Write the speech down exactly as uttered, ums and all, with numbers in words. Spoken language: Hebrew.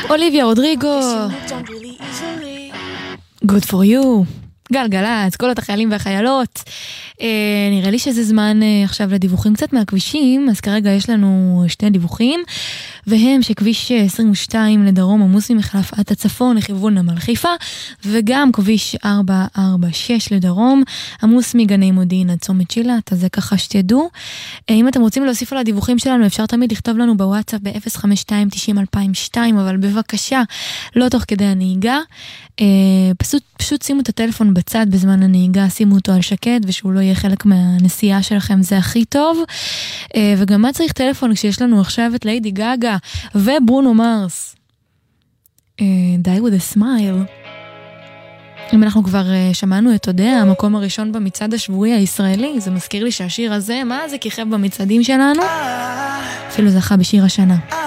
אוליביה רודריגו. Good for you. גלגלת, כל החיילים והחיילות. אה, נראה לי שזה זמן אה, עכשיו לדיווחים קצת מהכבישים, אז כרגע יש לנו שני דיווחים, והם שכביש עשרים ושתיים לדרום עמוס ממחלף עד הצפון לכיוון נמל חיפה, וגם כביש ארבע ארבע שש לדרום עמוס מגני מודיעין עד צומת שילת, אז זה ככה שתדעו. אה, אם אתם רוצים להוסיף על הדיווחים שלנו, אפשר תמיד לכתוב לנו בוואטסאפ ב-אפס חמש שתיים תשעים אלפיים ושתיים, אבל בבקשה, לא תוך כדי הנהיגה. אה, פשוט, פשוט שימו את הטלפון בצד בזמן הנהיגה, שימו אותו על שקט, ושהוא לא יהיה חלק מהנסיעה שלכם, זה הכי טוב. וגם מה צריך טלפון כשיש לנו עכשיו את ליידי גאגה וברונו מרס. Die with a smile. אם אנחנו כבר שמענו את יודע, המקום הראשון במצעד השבועי הישראלי, זה מזכיר לי שהשיר הזה, מה זה כיכב במצעדים שלנו? אפילו זכה בשיר השנה.